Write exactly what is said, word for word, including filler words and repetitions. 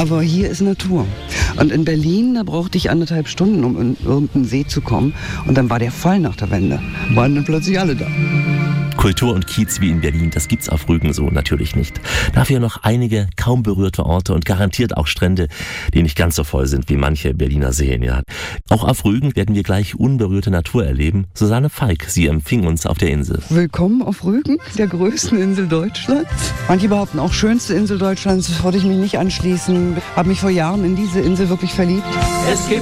Aber hier ist Natur. Und in Berlin, da brauchte ich anderthalb Stunden, um in irgendeinen See zu kommen. Und dann war der voll nach der Wende. Waren dann plötzlich alle da. Kultur und Kiez wie in Berlin, das gibt's auf Rügen so natürlich nicht. Dafür noch einige kaum berührte Orte und garantiert auch Strände, die nicht ganz so voll sind wie manche Berliner Seen. Ja. Auch auf Rügen werden wir gleich unberührte Natur erleben. Susanne Falk, sie empfing uns auf der Insel. Willkommen auf Rügen, der größten Insel Deutschlands. Manche behaupten auch schönste Insel Deutschlands, würde ich mich nicht anschließen. Habe mich vor Jahren in diese Insel wirklich verliebt. Es gibt